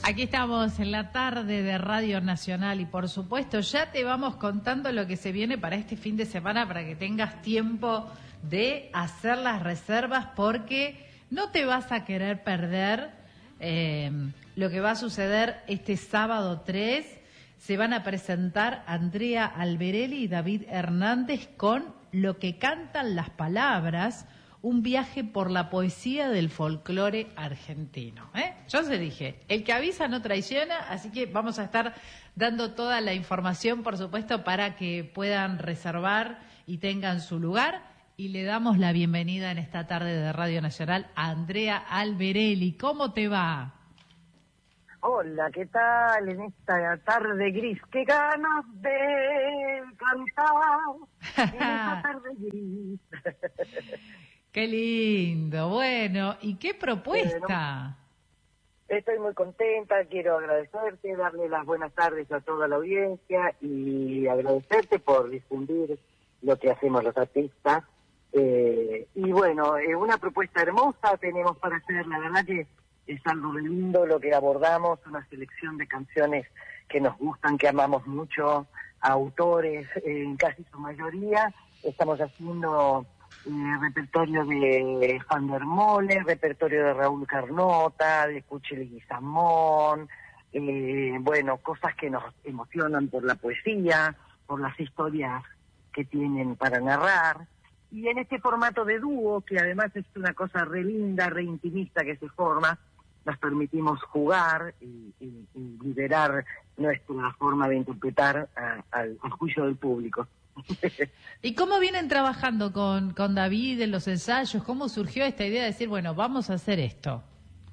Aquí estamos en la tarde de Radio Nacional y por supuesto ya te vamos contando lo que se viene para este fin de semana para que tengas tiempo de hacer las reservas porque no te vas a querer perder lo que va a suceder este sábado 3. Se van a presentar Andrea Alberelli y David Hernández con Lo que cantan las palabras, un viaje por la poesía del folclore argentino. Yo se dije, el que avisa no traiciona, así que vamos a estar dando toda la información, por supuesto, para que puedan reservar y tengan su lugar. Y le damos la bienvenida en esta tarde de Radio Nacional a Andrea Alberelli. ¿Cómo te va? Hola, ¿qué tal en esta tarde gris? ¡Qué ganas de cantar en esta tarde gris! ¡Qué lindo! Bueno, ¿y qué propuesta? Estoy muy contenta, quiero agradecerte, darle las buenas tardes a toda la audiencia y agradecerte por difundir lo que hacemos los artistas. Y bueno, una propuesta hermosa tenemos para hacer, la verdad que es algo lindo lo que abordamos, una selección de canciones que nos gustan, que amamos mucho, autores en casi su mayoría. Estamos haciendo repertorio de Juan Dermole, repertorio de Raúl Carnota, de Cuchi Leguizamón, bueno, cosas que nos emocionan por la poesía, por las historias que tienen para narrar. Y en este formato de dúo, que además es una cosa re linda, re intimista que se forma, nos permitimos jugar y liberar nuestra forma de interpretar al juicio del público. ¿Y cómo vienen trabajando con David en los ensayos? ¿Cómo surgió esta idea de decir, bueno, vamos a hacer esto?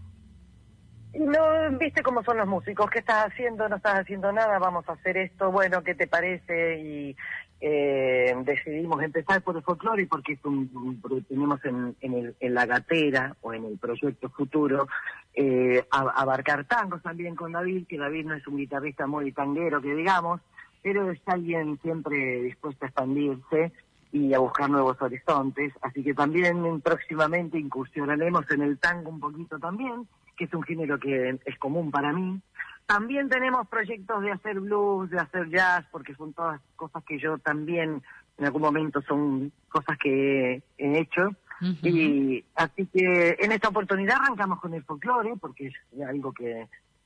No, viste cómo son los músicos, ¿qué estás haciendo? No estás haciendo nada, vamos a hacer esto, bueno, ¿qué te parece? Y decidimos empezar por el folclore porque tenemos en la gatera o en el proyecto futuro abarcar tangos también con David, que David no es un guitarrista muy tanguero que digamos, pero es alguien siempre dispuesto a expandirse y a buscar nuevos horizontes, así que también próximamente incursionaremos en el tango un poquito también, que es un género que es común para mí. También tenemos proyectos de hacer blues, de hacer jazz, porque son todas cosas que yo también en algún momento son cosas que he hecho. Uh-huh. Y así que en esta oportunidad arrancamos con el folclore, porque es algo que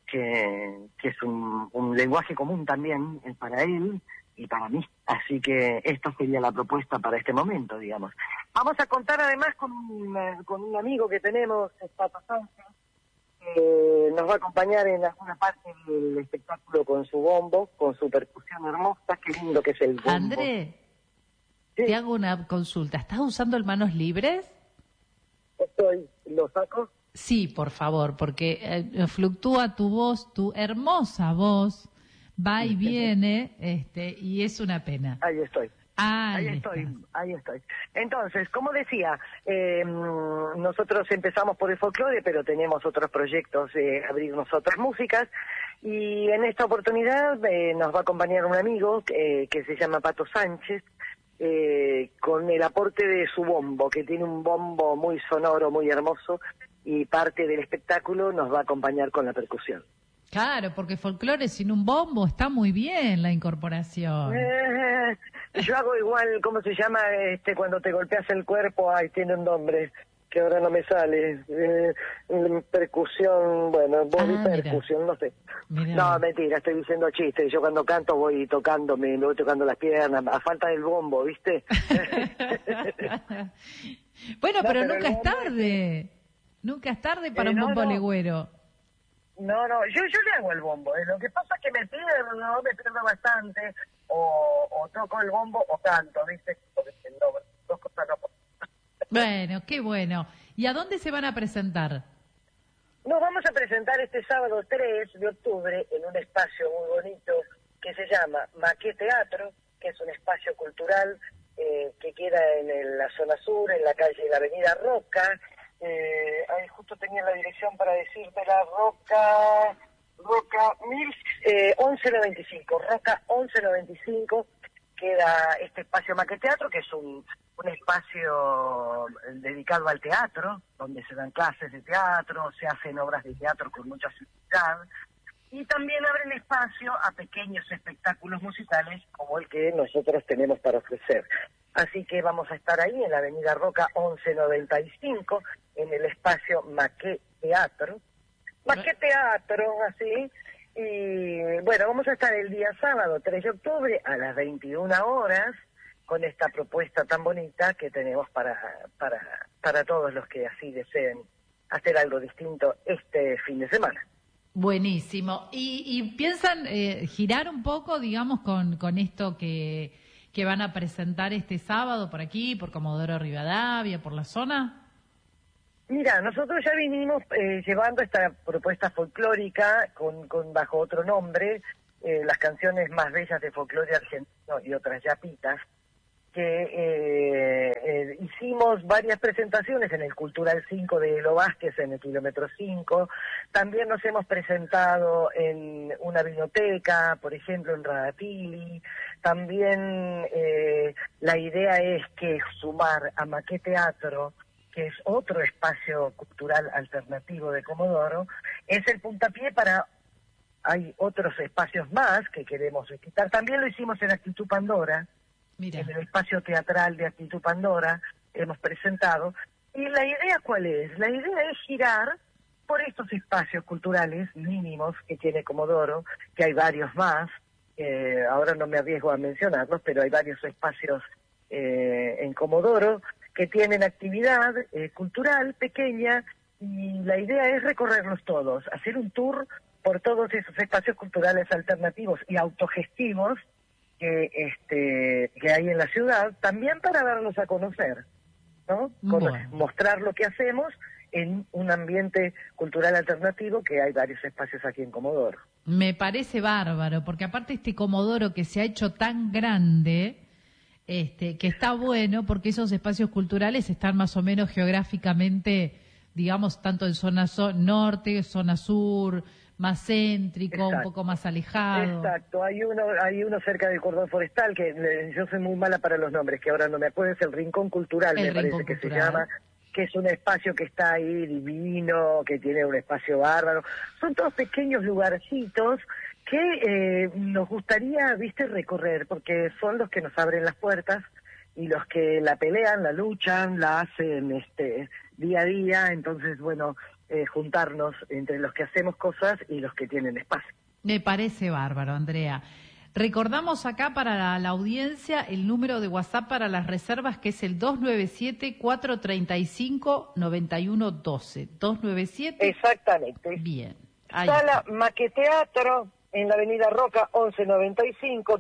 es un lenguaje común también para él y para mí. Así que esta sería la propuesta para este momento, digamos. Vamos a contar además con un amigo que tenemos, Pato Sánchez, nos va a acompañar en alguna parte del espectáculo con su bombo, con su percusión hermosa. Qué lindo que es el bombo. André, ¿sí? Te hago una consulta. ¿Estás usando el manos libres? ¿Lo saco? Sí, por favor, porque fluctúa tu voz, tu hermosa voz, va y viene, y es una pena. Ahí estoy. Ahí estoy. Entonces, como decía, nosotros empezamos por el folclore, pero tenemos otros proyectos de abrirnos otras músicas, y en esta oportunidad nos va a acompañar un amigo que se llama Pato Sánchez, con el aporte de su bombo, que tiene un bombo muy sonoro, muy hermoso, y parte del espectáculo nos va a acompañar con la percusión. Claro, porque folclore sin un bombo está muy bien la incorporación. Yo hago igual, ¿cómo se llama? Cuando te golpeas el cuerpo, ay, tiene un nombre que ahora no me sale. Percusión, bueno, body percusión, no sé. Mirá. No, mentira, estoy diciendo chistes. Yo cuando canto voy tocándome, me voy tocando las piernas, a falta del bombo, ¿viste? Bueno, no, pero nunca es tarde. Nunca es tarde para un bombo legüero. No, yo le hago el bombo. Lo que pasa es que me pierdo bastante, o toco el bombo o canto, ¿viste? Dos cosas no. Bueno, qué bueno. ¿Y a dónde se van a presentar? Nos vamos a presentar este sábado 3 de octubre en un espacio muy bonito que se llama Maqué Teatro, que es un espacio cultural que queda en la zona sur, en la calle, en la avenida Roca. Ahí justo tenía la dirección para decirte, la Roca 1195, Roca 1195, queda este espacio Maqué Teatro, que es un espacio dedicado al teatro, donde se dan clases de teatro, se hacen obras de teatro con mucha facilidad, y también abren espacio a pequeños espectáculos musicales como el que nosotros tenemos para ofrecer. Así que vamos a estar ahí en la Avenida Roca 1195, en el espacio Maquet Teatro. Maquet Teatro, así. Y bueno, vamos a estar el día sábado 3 de octubre a las 21 horas con esta propuesta tan bonita que tenemos para todos los que así deseen hacer algo distinto este fin de semana. Buenísimo. ¿Y piensan girar un poco, digamos, con esto que van a presentar este sábado por aquí, por Comodoro Rivadavia, por la zona? Mira, nosotros ya vinimos llevando esta propuesta folclórica bajo otro nombre, las canciones más bellas de folclore argentino y otras yapitas, que hicimos varias presentaciones en el Cultural 5 de Elo Vázquez, en el kilómetro 5. También nos hemos presentado en una biblioteca, por ejemplo, en Radatili. También la idea es que sumar a Maquet Teatro, que es otro espacio cultural alternativo de Comodoro, es el puntapié para... Hay otros espacios más que queremos visitar. También lo hicimos en Actitud Pandora. Mira. En el espacio teatral de Actitud Pandora hemos presentado. ¿Y la idea cuál es? La idea es girar por estos espacios culturales mínimos que tiene Comodoro, que hay varios más, ahora no me arriesgo a mencionarlos, pero hay varios espacios en Comodoro que tienen actividad cultural pequeña, y la idea es recorrerlos todos, hacer un tour por todos esos espacios culturales alternativos y autogestivos que hay en la ciudad, también para darnos a conocer, ¿no? Bueno. Mostrar lo que hacemos en un ambiente cultural alternativo, que hay varios espacios aquí en Comodoro. Me parece bárbaro, porque aparte este Comodoro que se ha hecho tan grande, que está bueno, porque esos espacios culturales están más o menos geográficamente, digamos, tanto en zona norte, zona sur, más céntrico, exacto, un poco más alejado. Exacto, hay uno cerca del cordón forestal, que yo soy muy mala para los nombres, que ahora no me acuerdo, es el Rincón Cultural, me parece que se llama, que es un espacio que está ahí divino, que tiene un espacio bárbaro. Son todos pequeños lugarcitos que nos gustaría, recorrer, porque son los que nos abren las puertas y los que la pelean, la luchan, la hacen día a día. Entonces, bueno, juntarnos entre los que hacemos cosas y los que tienen espacio. Me parece bárbaro, Andrea. Recordamos acá para la audiencia el número de WhatsApp para las reservas, que es el 297-435-9112. 297. Exactamente. Bien. Sala Maquet Teatro en la Avenida Roca 1195,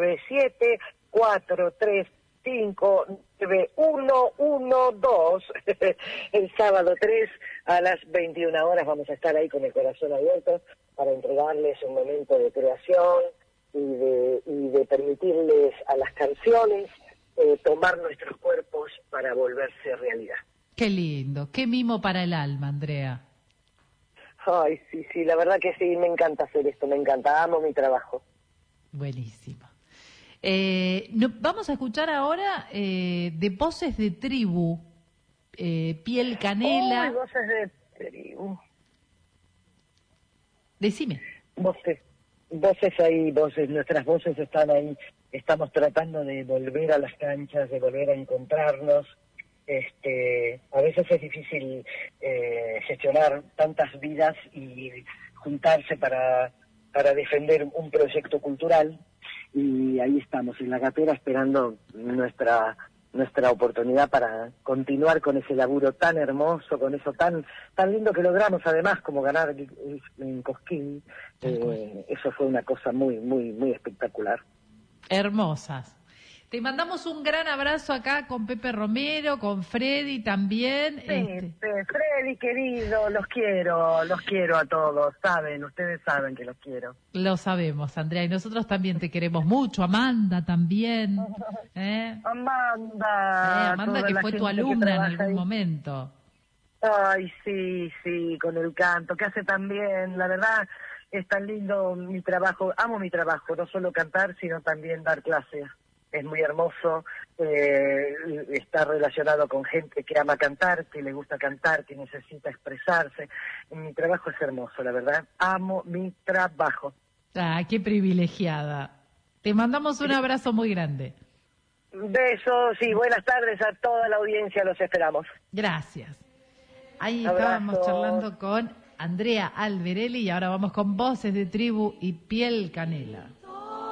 297-435-9112. El sábado 3 a las 21 horas vamos a estar ahí con el corazón abierto para entregarles un momento de creación y de permitirles a las canciones tomar nuestros cuerpos para volverse realidad. Qué lindo, qué mimo para el alma, Andrea. Ay, sí, la verdad que sí, me encanta hacer esto, me encanta, amo mi trabajo. Buenísimo. Vamos a escuchar ahora de Voces de Tribu, Piel Canela. ¡Uy, Voces de Tribu! Decime. Voces ahí, nuestras voces están ahí, estamos tratando de volver a las canchas, de volver a encontrarnos. A veces es difícil gestionar tantas vidas y juntarse para defender un proyecto cultural, y ahí estamos en la gatera esperando nuestra oportunidad para continuar con ese laburo tan hermoso, con eso tan lindo que logramos, además, como ganar en Cosquín. Eso fue una cosa muy, muy, muy espectacular. Hermosas. Te mandamos un gran abrazo acá con Pepe Romero, con Freddy también. Freddy, querido, los quiero a todos, ustedes saben que los quiero. Lo sabemos, Andrea, y nosotros también te queremos mucho. Amanda también. Amanda que fue tu alumna en algún momento. Ay, sí, con el canto, que hace también, la verdad, es tan lindo mi trabajo, amo mi trabajo, no solo cantar, sino también dar clases. es muy hermoso, está relacionado con gente que ama cantar, que le gusta cantar, que necesita expresarse. Mi trabajo es hermoso, la verdad. Amo mi trabajo. Ah, qué privilegiada. Te mandamos un abrazo muy grande. Besos y buenas tardes a toda la audiencia, los esperamos. Gracias. Ahí Abrazos. estábamos charlando con Andrea Alberelli y ahora vamos con Voces de Tribu y Piel Canela.